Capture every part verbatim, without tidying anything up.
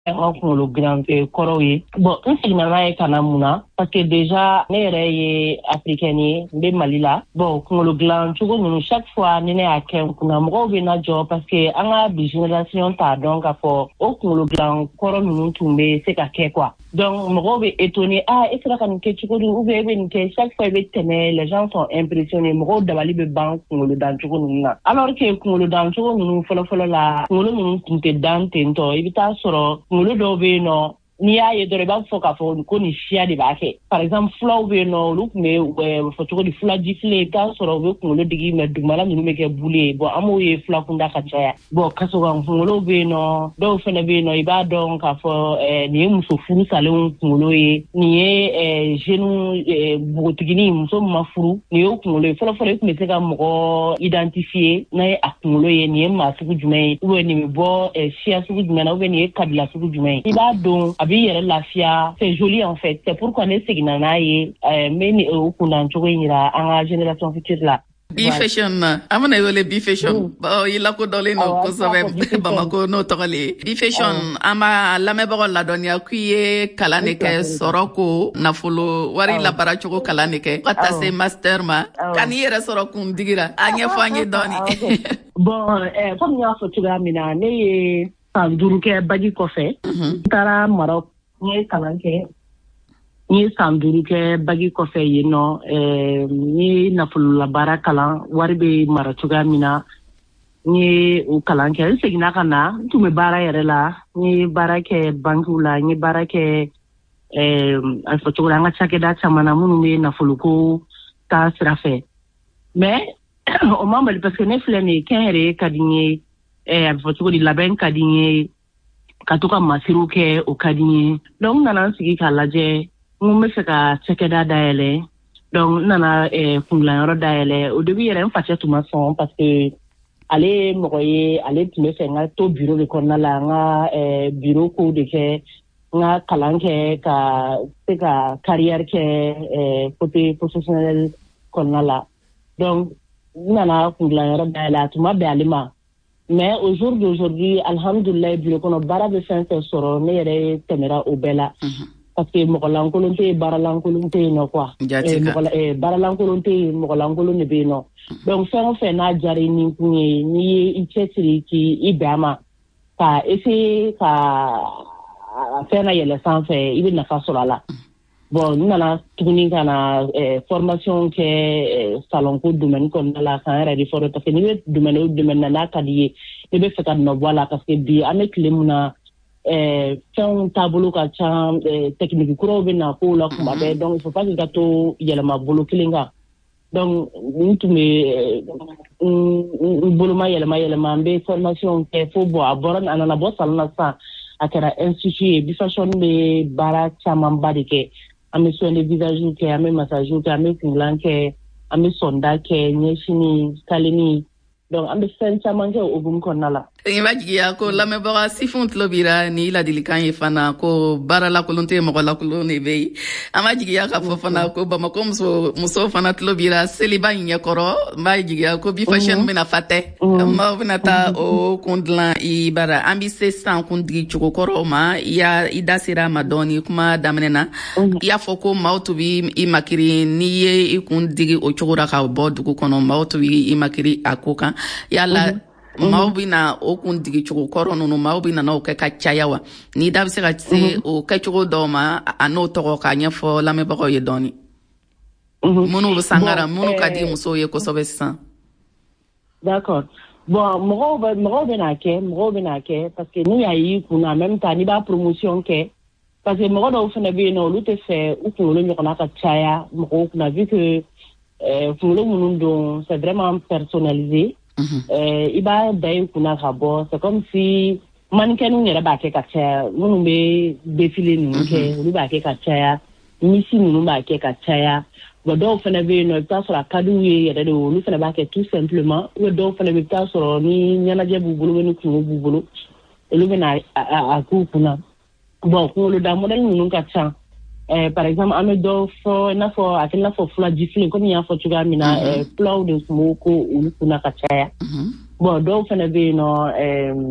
en kunkolo gilan kɔrɔw ye bon n seginna n'a ye ka na mun na parce que déjà ne yɛrɛ ye africaine ye n bɛ Mali la bon kunkolo gilan cogo ninnu chaque fois ni ne y'a kɛ n kunna mɔgɔw bɛ na jɔ parce que an ka bi génération t'a dɔn k'a fɔ o kunkolo gilan kɔrɔ ninnu tun bɛ se ka kɛ quoi donc mɔgɔw bɛ étonné ah e sera ka nin kɛ cogo di ou bien e bɛ nin kɛ chaque fois i bɛ tɛmɛ les gens sont impressionnés mɔgɔw dabali bɛ ban kunkolo dan cogo ninnu na alors que kunkolo dan cogo ninnu fɔlɔ-fɔlɔ la kunkolo ninnu tun tɛ dan ten tɔ i bɛ taa sɔrɔ kunkolo dɔw bɛ yen nɔ n'i y'a ye dɔrɔn i b'a fɔ k'a fɔ ko nin siya de b'a kɛ par exemple fulaw bɛ yen nɔ olu tun bɛ fɔ cogo di fulajifile i bɛ taa sɔrɔ u bɛ kunkolo digi mais dugumala ninnu bɛ kɛ bulu ye bon an b'o ye fulakunda ka caya bon kasokan kunkolow bɛ yen nɔ dɔw fana bɛ yen nɔ i b'a dɔn k'a fɔ nin ye muso furu salenw kunkolo ye nin ye jeune npogotiginin muso min ma furu nin y'o kunkolo ye fɔlɔ-fɔlɔ i tun bɛ se ka mɔgɔ identifier n'a ye a kunkolo ye nin ye maa sugu jumɛn ye ou bien nin bɛ bɔ siya sugu jumɛn na ou bien nin ye kabila sugu jumɛn ye i b'a dɔn a b'i yɛrɛ lafiya c'est joli en fait c'est pourquoi ne seginna n'a ye n bɛ ni o kundan cogo in yira an ka génération future la B-Fashion na an bɛna i wele B-Fashion i lakodɔnlen don kosɛbɛ Bamako n'o tɔgɔ le ye B-Fashion an b'a lamɛnbagaw ladɔnniya k'i ye kalan de kɛ sɔrɔ ko nafolo wari labara cogo kalan de kɛ ka taa se master ma ka n'i yɛrɛ sɔrɔ kun digira a ɲɛfɔ an ye dɔɔni bon comme n y'a fɔ cogoya min na ne ye san duuru kɛ bagi kɔfɛ n taara Maroc n ye kalan kɛ n ye san duuru kɛ bagi kɔfɛ yen nɔ n ye nafololabaara kalan wari bɛ mara cogoya min na n ye o kalan kɛ n seginna ka na n tun bɛ baara yɛrɛ la n ye baara kɛ bankiw la n ye baara kɛ a fɔ cogo la an ka cakɛda caman na minnu bɛ nafoloko ta sira fɛ mais o ma bali parce que ne filɛ nin ye kɛnyɛrɛye ka di n ye a bɛ fɔ cogo di labɛn ka di n ye ka to ka masiriw kɛ o ka di n ye donc n nana n sigi k'a lajɛ n ko n bɛ fɛ ka cakɛda dayɛlɛ donc n nana kungilayɔrɔ dayɛlɛ au début yɛrɛ n facɛ tun ma sɔn parce que ale ye mɔgɔ ye ale tun bɛ fɛ n ka to bureau de kɔnɔna la n ka bureau kow de kɛ n ka kalan kɛ ka se ka carrière kɛ côté professionnel kɔnɔna la donc n nana kungilayɔrɔ dayɛlɛ a tun ma bɛn ale ma mais au jour d'aujourd'hui alhamdulillah bureau kɔnɔ baara bɛ fɛn fɛn sɔrɔ ne yɛrɛ tɛmɛra o bɛɛ la parce que mɔgɔ lankolon tɛ yen baara lankolon tɛ yen nɔ quoi baara lankolon tɛ yen mɔgɔ lankolon de bɛ yen nɔ donc fɛn o fɛn n'a diyara i ni kun ye n'i ye i cɛsiri k'i bɛn a ma ka essayer ka fɛn na yɛlɛ sanfɛ i bɛ nafa sɔrɔ a la bon n nana tuguni ka na formation kɛ salonko domaine kɔnɔna la k'an yɛrɛ de fɔlɔ parce que n'i bɛ domaine o domaine na n'a ka di ye ne bɛ fɛ ka nɔ bɔ a la parce que bi an bɛ tile mun na fɛnw taabolo ka ca technique kuraw bɛ na k'o la kuma bɛɛ donc il faut pas que ka to yɛlɛma bolo kelen kan donc n tun bɛ n boloma yɛlɛma yɛlɛma n bɛ formation kɛ fo bon a bɔra a nana bɔ salon na sisan a kɛra institut ye B-Fashion bɛ baara camanba de kɛ an bɛ soin de visage kɛ an bɛ massage kɛ an bɛ kungilan kɛ an bɛ sonda kɛ ɲɛsini kaleni donc an bɛ fɛn caman kɛ o hukumu kɔnɔna la. i b'a jigiya ko lamɛnbaga sifinw tulo b'ira ni ladilikan ye fana ko baara lakolon tɛ mɔgɔ lakolon de bɛ yen an b'a jigiya k'a fɔ fana ko Bamako muso musow fana tulo b'ira seliba in ɲɛkɔrɔ n b'a jigiya ko B-Fashion bɛna fa tɛ maaw bɛna taa o kun dilan i bara an bɛ se sisan kuntigi cogo kɔrɔw ma i y'a i da sera a ma dɔɔni kuma daminɛ na i y'a fɔ ko maaw tun bɛ i makiri n'i ye i kun digi o cogo la ka bɔ dugu kɔnɔ maaw tun bɛ i makiri a ko kan yala maaw bɛna o kun digi cogo kɔrɔ ninnu maaw bɛna n'o kɛ ka caya wa n'i da bɛ se ka se o kɛcogo dɔw ma a n'o tɔgɔ k'a ɲɛfɔ lamɛnbagaw ye dɔɔni minnu bɛ sangara minnu ka di musow ye kosɛbɛ sisan. d'accord bon mɔgɔw bɛ mɔgɔw bɛna kɛ mɔgɔw bɛna kɛ parce que n'u y'a y'i kunna en même temps n'i b'a promotion kɛ parce que mɔgɔ dɔw fana bɛ yen nɔ olu tɛ fɛ u kunkolo ɲɔgɔnna ka caya mɔgɔw kunna vu que kunkolo minnu don c'est vraiment personnalisé. I b'a da i kunna ka bɔ c'est comme si mannequin yɛrɛ b'a kɛ ka caya minnu bɛ défilé ninnu kɛ olu b'a kɛ ka caya misi ninnu b'a kɛ ka caya bon dɔw fana bɛ yen nɔ i bɛ taa sɔrɔ a ka d'u ye yɛrɛ de olu fana b'a kɛ tout simplement ou bien dɔw fana bɛ i bɛ taa sɔrɔ ni ɲɛnajɛ b'u bolo ni kungo b'u bolo olu bɛna a k'u kunna bon kunkoloda modèle ninnu ka ca. Euh, par exemple, an bɛ dɔ fɔ i n'a fɔ a kɛ i n'a fɔ fulajifile komi n y'a fɔ cogoya min na fulaw de tun b'o ko olu kunna ka caya bon dɔw fana bɛ yen nɔ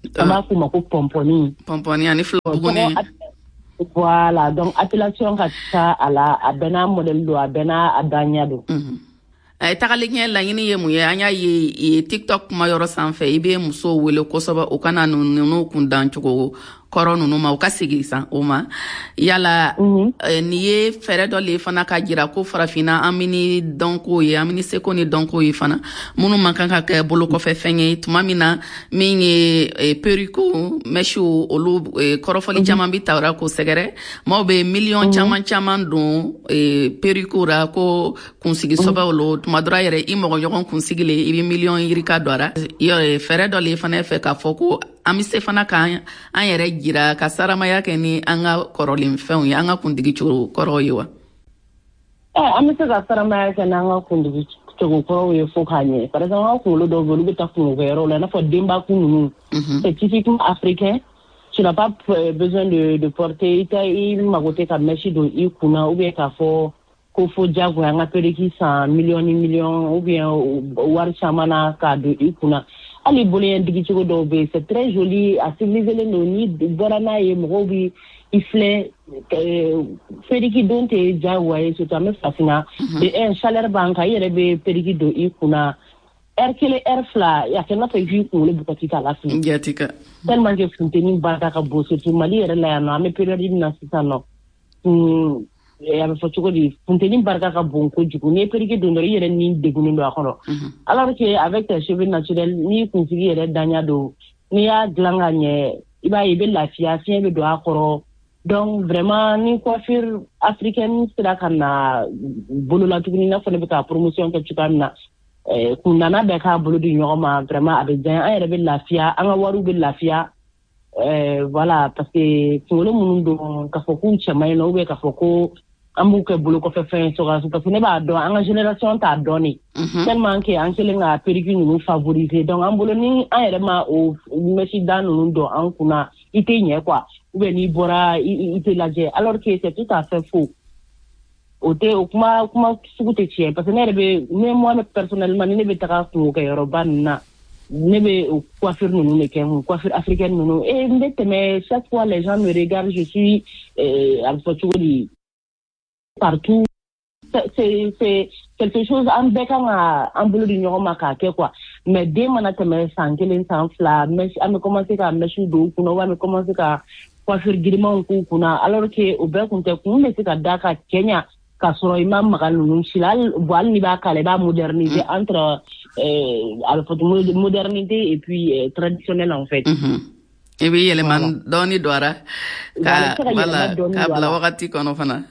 On va fou ma ko pomponi. Pomponi ani flo bugune. Voilà, donc appellation ka ta ala abena model do abena adanya do. Mhm. Ay tagalenya la yini ye muye anya ye TikTok ma yoro sanfɛ ibe muso wele kosɔbɛ o kana nunu kundan cogo kɔrɔ nunu ma o ka sigi san o ma yala mm -hmm. eh, ni ye fɛrɛ dɔ le fana ka jira ko farafina an mini dɔnko ye an mini seko ni dɔnko ye fana minnu man kan ka kɛ bolo kɔfɛ fɛn ye tuma min na min ye eh, periko mɛsiw olu eh, kɔrɔfɔli mm -hmm. caman bi tawra ko sɛgɛrɛ maaw be miliyɔn mm -hmm. caman caman don eh, periko ra ko kunsigi sɔbɛ olu tuma dɔra yɛrɛ i mɔgɔ ɲɔgɔn kunsigi le i bi miliyɔn yirika dɔra fɛrɛ dɔ le fana fɛ k'a fɔ ko an bɛ se fana k'an an yɛrɛ jira ka saramaya kɛ ni an ka kɔrɔlen fɛnw ye an ka kundigi cogo kɔrɔw ye wa? Eh, an bɛ se ka saramaya kɛ n'an ka kundigi cogo kɔrɔw ye fo k'a ɲɛ. Par exemple, an ka kunkolo dɔw bɛ olu bɛ taa kungo kɛ yɔrɔw la i n'a fɔ denbakun ninnu. C'est typiquement africain. Tu n'as pas besoin de, de porter i tɛ i mago tɛ ka mèche don i kunna ou bien k'a fɔ ko fo jagoya an ka periki san miliyɔn ni miliyɔn ou bien wari caman na k'a don i kunna. Ali bolo yan digi cogo dɔw bɛ c'est très joli a civilisé len don ni bɔra n'a ye mɔgɔw bi i filɛ periki don tɛ jagoya ye surtout an bɛ farafinna de un chaleur b'an kan i yɛrɛ bɛ periki don i kunna heure kelen heure fila a kɛ n'a fɔ i k'i kunkolo bukati k'a lafili jatika tellement que funteni barika ka bon surtout Mali yɛrɛ la yan nɔ an bɛ période min na sisan nɔ a bɛ fɔ cogo di funteni barika ka bon kojugu n'i ye periki don dɔrɔn i yɛrɛ ni degunnen don a kɔnɔ alors que avec tes cheveux naturels n'i kunsigi yɛrɛ daɲa don n'i y'a dilan ka ɲɛ i b'a ye i bɛ lafiya fiɲɛ bɛ don a kɔrɔ donc vraiment ni coiffure africaine sera ka na bolola tuguni i n'a fɔ ne bɛ ka promotion kɛ cogoya min na kun nana bɛɛ k'a bolo di ɲɔgɔn ma vraiment a bɛ diya an yɛrɛ bɛ lafiya an ka wariw bɛ lafiya voilà parce que kunkolo minnu don k'a fɔ k'u cɛman ye nɔ ou bien k'a fɔ ko an b'u kɛ bolo kɔfɛ fɛn cogoya parce que ne b'a dɔn an ka génération t'a dɔn de tellement que an kɛlen ka periki ninnu favoriser donc an bolo ni an yɛrɛ ma o mèche da ninnu dɔn an kunna i tɛ ɲɛ quoi ou bien n'i bɔra i tɛ lajɛ alors que c'est tout à fait faux o tɛ o kuma kuma sugu tɛ tiɲɛ parce que ne yɛrɛ bɛ ne moi personnellement ni ne bɛ taga kungo kɛ yɔrɔba ninnu na ne bɛ o coiffure ninnu de kɛ coiffure africaine ninnu et n bɛ tɛmɛ chaque fois les gens me regardent je suis a bɛ fɔ cogo di partout c'est c'est quelque chose an bɛɛ kan ka an bolo di ɲɔgɔn ma k'a kɛ quoi mais den mana tɛmɛ san kelen san fila mèche an bɛ commencer ka mèche don u kunna ou an bɛ commencer ka coiffure girimanw k'u kunna alors que o bɛɛ kun tɛ kun bɛ se ka da ka kɛɲɛ k'a sɔrɔ i ma maga ninnu si la bon hali n'i b'a kala i b'a moderniser entre a bɛ fɔ modernité et puis traditionnel en fait. i bɛ yɛlɛma dɔɔni don a la ka wala k'a bila wagati kɔnɔ fana.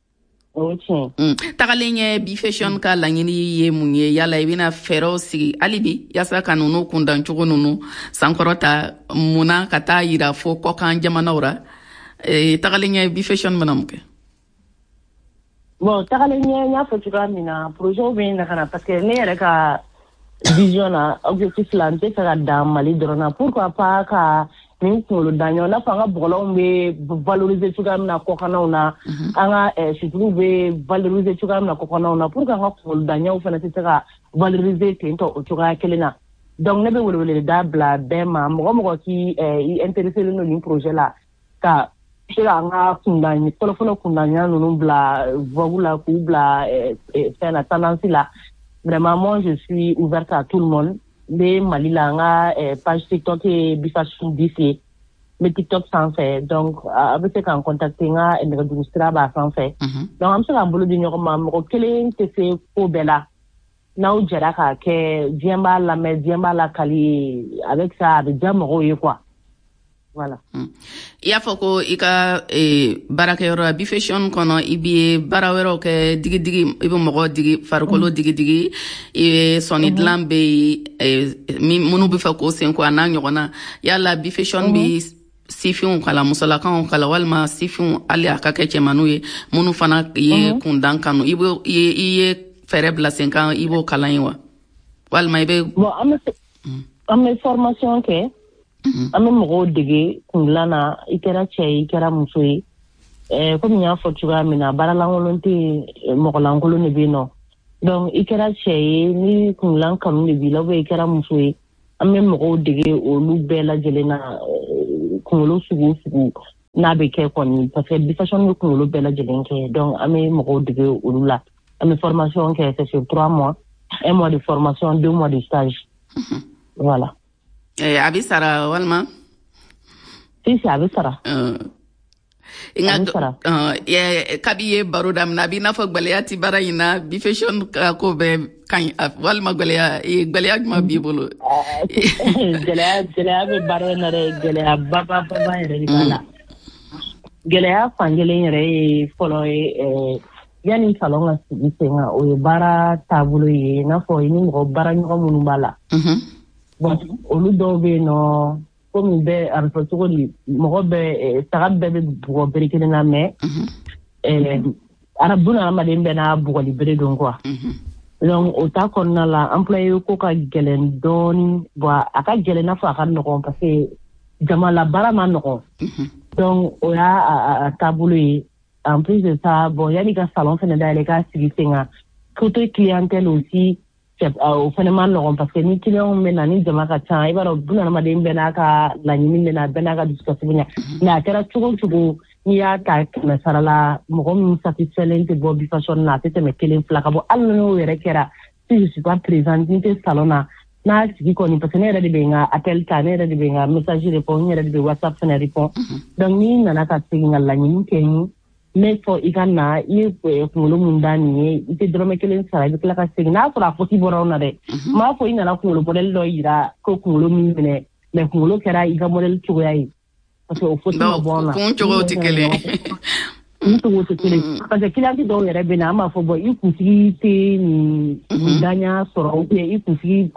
Tagalen ɲɛ bi fashion ka laɲini ye mun ye yala i bɛna fɛɛrɛw sigi hali bi yaasa ka ninnu kundancogo ninnu sankɔrɔta munna ka taa yira fo kɔkan jamanaw ra tagalen ɲɛ bi fashion bɛna mun kɛ? Bon tagalen ɲɛ n y'a fɔ cogoya min na projet bɛ na ka na parce que ne yɛrɛ ka vision na objectif la n tɛ fɛ ka dan Mali dɔrɔn na pourquoi pas ka nin kunkolo daɲɔ n'a fɔ an ka bɔgɔlanw bɛ valoriser cogoya min na kɔkannaw na an ka situruw bɛ valoriser cogoya min na kɔkannaw na pour que an ka kunkolo daɲɔw fana tɛ se ka valoriser ten tɔ o cogoya kelen na donc ne bɛ welewele da bila bɛɛ ma mɔgɔ mɔgɔ k'i i intéressé don nin projet la ka se ka an ka kundan fɔlɔfɔlɔ kundanɲa ninnu bila vogue la k'u bila fɛn na tendance la vraiment moi je suis ouverte à tout le monde. Be Mali la nga page TikTok e bifashion bifie me TikTok sanfɛ donc a bɛ se k'an contacter nga nɛgɛjuru sira b'a sanfɛ donc an bɛ se k'an bolo di ɲɔgɔn ma mɔgɔ kelen tɛ se ko bɛɛ la n'aw jɛra k'a kɛ diɲɛ b'a lamɛn diɲɛ b'a lakali avec ça a bɛ diya mɔgɔw ye quoi voilà. I y'a fɔ ko i ka baarakɛyɔrɔ bi fashion kɔnɔ i bɛ baara wɛrɛw kɛ digi digi i bɛ mɔgɔ digi farikolo digi digi i bɛ sɔnni dilan bɛ yen minnu bɛ fɛ k'o sen ko a n'a ɲɔgɔnna yala bi fashion bɛ sifinw kala musolakaw kala walima sifinw hali a ka kɛ cɛmanninw ye minnu fana ye kundan kanu i bɛ i ye fɛɛrɛ bila sen kan i b'o kalan ye wa walima i bɛ. bon an bɛ formation kɛ. an bɛ mɔgɔw dege kundilan na i kɛra cɛ ye i kɛra muso ye komi n y'a fɔ cogoya min na baara lankolon tɛ yen mɔgɔ lankolon de bɛ yen nɔ donc i kɛra cɛ ye ni kundilan kanu de b'i la ou bien i kɛra muso ye an bɛ mɔgɔw dege olu bɛɛ lajɛlen na kunkolo sugu sugu n'a bɛ kɛ kɔni parce que bifashion bɛ kunkolo bɛɛ lajɛlen kɛ donc an bɛ mɔgɔw dege olu la an bɛ formation kɛ c'est sur trois mois un mois de formation deux mois de stage voilà. Eh, a bɛ sara walima? si si a bɛ sara. Inga uh, ye kabi ye baro damna bi na fo gbaliya ti bara ina bi fashion ko be kan walma gbaliya e gbaliya ma bi bolo gbaliya gbaliya be baro na re gbaliya baba baba re bala gbaliya fangele re folo e yani salon a sigi senga o bara tabulo ye na fo ni mo bara nyo munu bala mhm bon olu do be no comme be arfa to ni mo be tagab be bo berikene na me eh arabuna ma dem be na bo li bere don quoi donc o ta kon na la employé ko ka gelen don bo aka gelen na fa kan no parce que jama la bara ma no donc o ya tabulu en plus de ça bon yani ka salon fene da le ka sigi senga côté clientèle aussi au phénomène non parce que ni client men nani jama ka tan ibaro buna ma dem be na ka la nyimi na be na ka discussinya na kera chugo chugo ni ya ta na sarala mo ko satisfait te bo bi fashion na te me kelen flaka bo alno yere kera si je suis pas présente ni te salona na sigi ko ni parce que ne re de benga appel ta ne re de benga message répond ni re de WhatsApp ne répond donc ni na ka sigi la nyimi kenyi mais for ikana ye kulo mundani ite drome kelen sara bi kala ka signa sura foti borona de ma fo ina la kulo model do ira ko kulo mine mais kulo kera iga model chugoyi parce que o foti ma bona ko chugo tikele ni to wote kele parce que kilanti do yere bena ma fo bo iku sigi te ni danya soro o pe iku sigi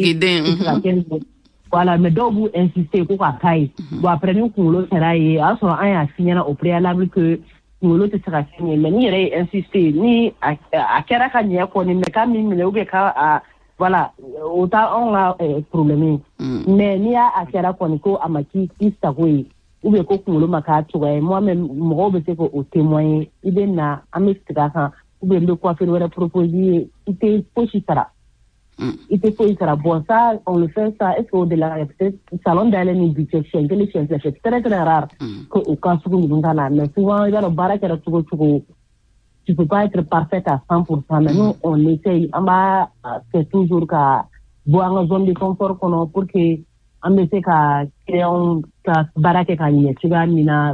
qualité voilà mais do bu insister ko ka kai bo après ni kulo kera yi a soro an ya signana au préalable que ngolo te sera signé mais ni yere insister ni a kera ka nya ko ni me ka mi me ube ka voilà autant on a problème mais ni a kera ko ni ko amaki kista ko yi ube ko ngolo maka to ga moi même mo be se ko au témoin ibe na amestika kan ube ndo ko faire wala proposer ite pochi sara ite pochi sara bon ça on le fait ça est au de la salon d'aller ni budget chez les chiens c'est très très rare que au cas où nous n'avons mais souvent il y a le baraka de tout tout tu peux pas être parfaite à cent pour cent mais nous on essaye on va c'est toujours qu'à boire en zone de confort qu'on pour que on essaie qu'à créer un baraka quand il y a tu vas mina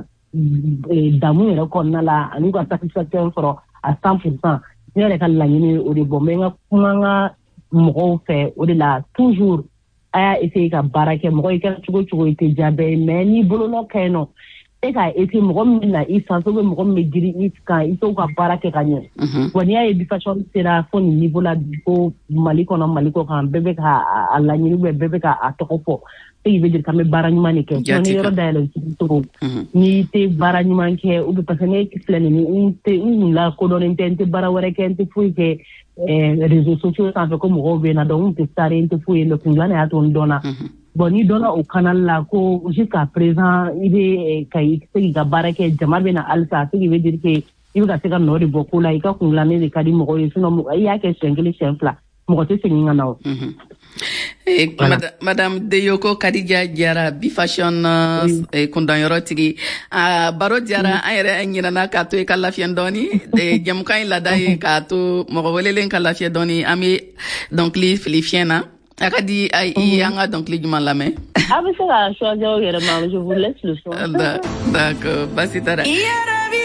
d'amour qu'on a là nous quoi satisfaction à cent pour cent il y a les cas là ni au début mais comment mo fait au delà toujours aya essayer ka baraka mo ko chugo chugo ite jabe mais ni bolo no keno e ka ete mo na isa so mo me diri iska iso ka baraka kanyo woni ay bi fashion sera fo ni niveau la ko maliko na maliko kan bebe ka ala ni bebe ka atoko e veut dire ka me baranyuma ni ke ni yoro dialogue to ni te baranyuma ke u be pasane ki flene ni te ni la ko don intente bara wore ke ente fu ke réseaux sociaux ça fait comme Robena donc te stare te fu le kungana ya to ndona bon ni dona au canal la ko jusqu'à présent il est kai se ga barake jamar bena alsa ce qui veut dire que il va se ga no de beaucoup la ka kungana de kadi mo ko sino ya ke sengeli chempla mo te singa nawo Eh, voilà. Madame Deyoko Kadija Diara bi fashion eh, kundanyoro tigi uh, baro Diara ayere nyina ka to e kala fiendoni de jam kan la dai ka to mo wolelen kala fiendoni ami donc li filifiena akadi ay yanga donc li juma lame ah mais ça je vous laisse le soin d'accord basitara